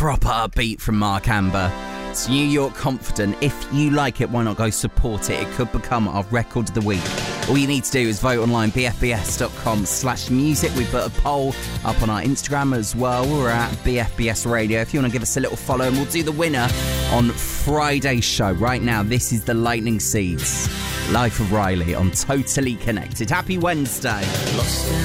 proper upbeat from Mark Amber. It's New York Confident. If you like it, why not go support it? It could become our record of the week. All you need to do is vote online, bfbs.com/music. We put a poll up on our Instagram as well. We're at BFBS Radio. If you want to give us a little follow, and we'll do the winner on Friday's show. Right now, this is the Lightning Seeds. Life of Riley on Totally Connected. Happy Wednesday.